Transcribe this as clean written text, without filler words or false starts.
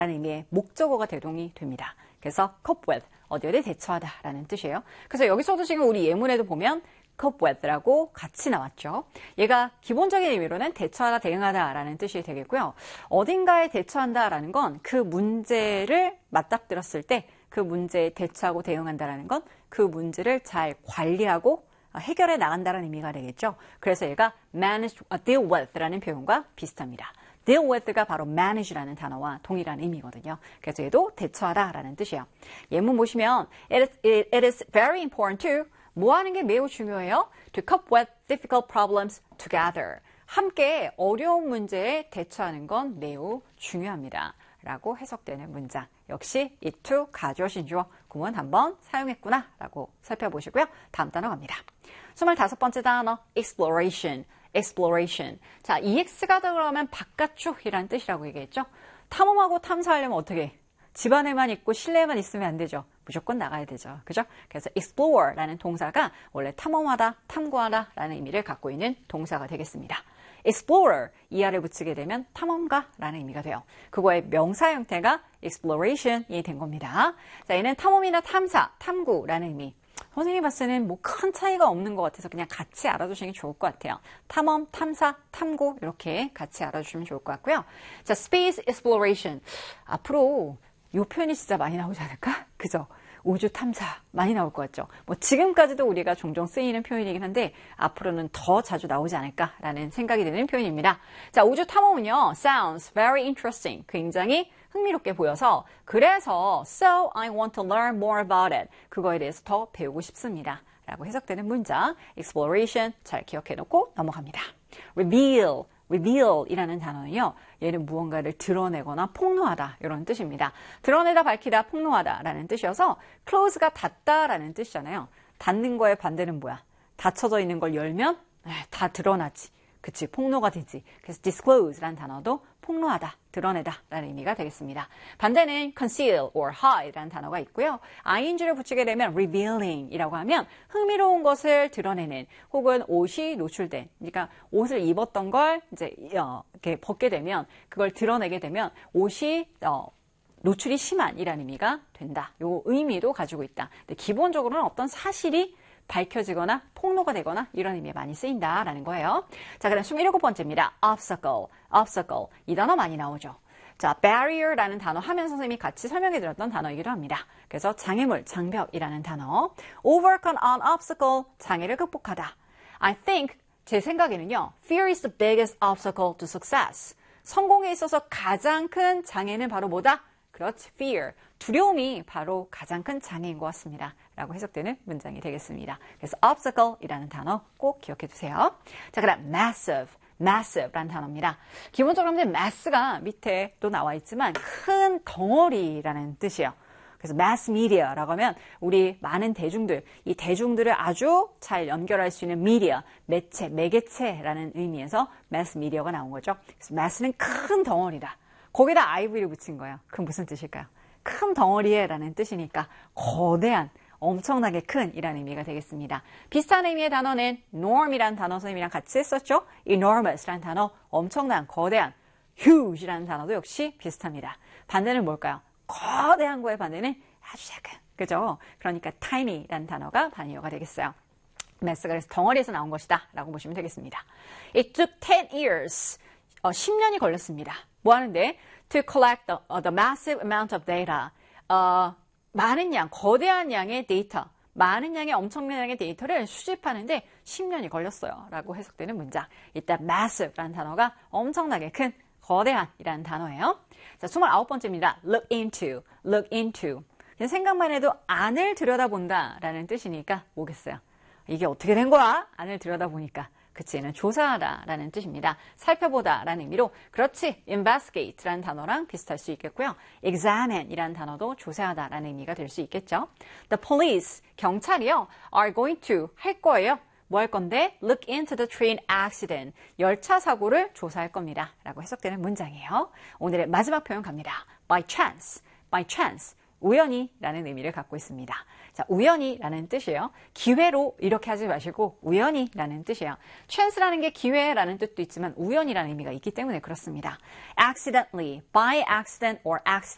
라는 의미의 목적어가 대동이 됩니다. 그래서 cope with, 어디에 대처하다 라는 뜻이에요. 그래서 여기서도 지금 우리 예문에도 보면 cope with라고 같이 나왔죠. 얘가 기본적인 의미로는 대처하다, 대응하다 라는 뜻이 되겠고요. 어딘가에 대처한다 라는 건 그 문제를 맞닥뜨렸을 때 그 문제에 대처하고 대응한다라는 건 그 문제를 잘 관리하고 해결해 나간다는 의미가 되겠죠. 그래서 얘가 manage, deal with 라는 표현과 비슷합니다. deal with가 바로 manage라는 단어와 동일한 의미거든요. 그래서 얘도 대처하다라는 뜻이에요. 예문 보시면 it is very important to 뭐 하는 게 매우 중요해요? To cope with difficult problems together. 함께 어려운 문제에 대처하는 건 매우 중요합니다. 라고 해석되는 문장. 역시 it to 가져오신 주어 구문 한번 사용했구나 라고 살펴보시고요. 다음 단어 갑니다. 25번째 단어 exploration. exploration. 자, EX가 들어가면 바깥쪽이라는 뜻이라고 얘기했죠. 탐험하고 탐사하려면 어떻게 해? 집안에만 있고 실내에만 있으면 안 되죠. 무조건 나가야 되죠. 그죠? 그래서 explore라는 동사가 원래 탐험하다, 탐구하다 라는 의미를 갖고 있는 동사가 되겠습니다. explorer, 이하를 붙이게 되면 탐험가라는 의미가 돼요. 그거의 명사 형태가 exploration이 된 겁니다. 자, 얘는 탐험이나 탐사, 탐구라는 의미. 선생님이 봤을 때는 뭐 큰 차이가 없는 것 같아서 그냥 같이 알아두시는 게 좋을 것 같아요. 탐험, 탐사, 탐구 이렇게 같이 알아주시면 좋을 것 같고요. 자, space exploration. 앞으로 이 표현이 진짜 많이 나오지 않을까? 그죠? 우주 탐사 많이 나올 것 같죠? 뭐 지금까지도 우리가 종종 쓰이는 표현이긴 한데 앞으로는 더 자주 나오지 않을까라는 생각이 드는 표현입니다. 자, 우주 탐험은요. Sounds very interesting. 굉장히 흥미롭게 보여서 그래서 So I want to learn more about it. 그거에 대해서 더 배우고 싶습니다. 라고 해석되는 문장 exploration 잘 기억해 놓고 넘어갑니다. reveal 이라는 단어는요. 얘는 무언가를 드러내거나 폭로하다 이런 뜻입니다. 드러내다, 밝히다, 폭로하다 라는 뜻이어서 close가 닫다 라는 뜻이잖아요. 닫는 거의 반대는 뭐야? 닫혀져 있는 걸 열면 다 드러나지. 그치, 폭로가 되지. 그래서 disclose라는 단어도 폭로하다, 드러내다 라는 의미가 되겠습니다. 반대는 conceal or hide라는 단어가 있고요. ing를 붙이게 되면 revealing이라고 하면 흥미로운 것을 드러내는 혹은 옷이 노출된, 그러니까 옷을 입었던 걸 이제 이렇게 벗게 되면 그걸 드러내게 되면 옷이 노출이 심한이라는 의미가 된다. 요 의미도 가지고 있다. 근데 기본적으로는 어떤 사실이 밝혀지거나 폭로가 되거나 이런 의미에 많이 쓰인다라는 거예요. 자, 그럼 27번째입니다. obstacle. 이 단어 많이 나오죠. 자, barrier라는 단어 하면 선생님이 같이 설명해 드렸던 단어이기도 합니다. 그래서 장애물, 장벽이라는 단어. overcome an obstacle, 장애를 극복하다. I think, 제 생각에는요. fear is the biggest obstacle to success. 성공에 있어서 가장 큰 장애는 바로 뭐다? 그렇지, fear. 두려움이 바로 가장 큰 장애인 것 같습니다. 라고 해석되는 문장이 되겠습니다. 그래서 obstacle이라는 단어 꼭 기억해 두세요. 자, 그다음 massive라는 단어입니다. 기본적으로 이제 mass가 밑에 또 나와 있지만 큰 덩어리라는 뜻이에요. 그래서 mass media라고 하면 우리 많은 대중들, 이 대중들을 아주 잘 연결할 수 있는 media, 매체, 매개체라는 의미에서 mass media가 나온 거죠. 그래서 mass는 큰 덩어리다. 거기다 iv를 붙인 거예요. 그럼 무슨 뜻일까요? 큰 덩어리에 라는 뜻이니까 거대한, 엄청나게 큰 이라는 의미가 되겠습니다. 비슷한 의미의 단어는 norm이라는 단어 선생님이랑 같이 했었죠? enormous라는 단어, 엄청난, 거대한, huge라는 단어도 역시 비슷합니다. 반대는 뭘까요? 거대한 거의 반대는 아주 작은, 그죠? 그러니까 tiny라는 단어가 반의어가 되겠어요. mass가 그래서 덩어리에서 나온 것이다 라고 보시면 되겠습니다. It took 10 years, 10년이 걸렸습니다. 뭐 하는데? To collect the massive amount of data. 많은 양, 거대한 양의 데이터, 많은 양의 엄청난 양의 데이터를 수집하는데 10년이 걸렸어요. 라고 해석되는 문장. 이따 massive라는 단어가 엄청나게 큰, 거대한이라는 단어예요. 자, 29번째입니다. look into. 그냥 생각만 해도 안을 들여다본다 라는 뜻이니까 뭐겠어요? 이게 어떻게 된 거야? 안을 들여다보니까. 그치, 얘는 조사하다라는 뜻입니다. 살펴보다라는 의미로 그렇지, investigate라는 단어랑 비슷할 수 있겠고요. examine이라는 단어도 조사하다라는 의미가 될 수 있겠죠. The police, 경찰이요, are going to, 할 거예요. 뭐 할 건데? look into the train accident, 열차 사고를 조사할 겁니다. 라고 해석되는 문장이에요. 오늘의 마지막 표현 갑니다. by chance, 우연히 라는 의미를 갖고 있습니다. 자, 우연히라는 뜻이에요. 기회로 이렇게 하지 마시고 우연히라는 뜻이에요. chance라는 게 기회라는 뜻도 있지만 우연이라는 의미가 있기 때문에 그렇습니다. accidentally, by accident or accident